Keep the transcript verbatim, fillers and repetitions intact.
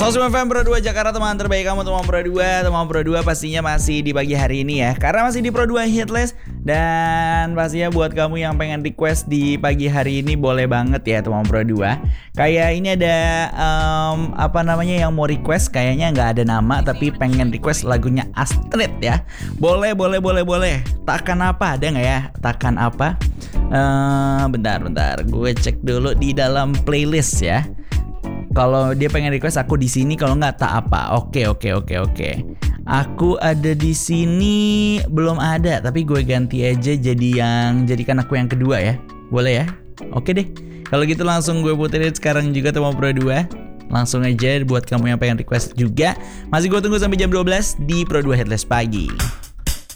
Sosum F M Pro dua Jakarta, teman terbaik kamu, teman Pro dua. Teman Pro dua pastinya masih di pagi hari ini ya, karena masih di Pro dua Hitlist. Dan pastinya buat kamu yang pengen request di pagi hari ini boleh banget ya teman Pro dua. Kayak ini ada um, apa namanya yang mau request, kayaknya nggak ada nama tapi pengen request lagunya Astrid ya. Boleh, boleh, boleh, boleh. Takkan apa, ada nggak ya? Takkan apa? Uh, bentar, bentar. Gue cek dulu di dalam playlist ya. Kalau dia pengen request aku di sini, kalau nggak tak apa. Oke, oke, oke, oke. Aku ada di sini belum ada, tapi gue ganti aja jadi yang jadikan aku yang kedua ya. Boleh ya? Oke deh. Kalau gitu langsung gue puterin sekarang juga teman Pro dua. Langsung aja buat kamu yang pengen request juga. Masih gue tunggu sampai jam dua belas di Pro dua Headless pagi.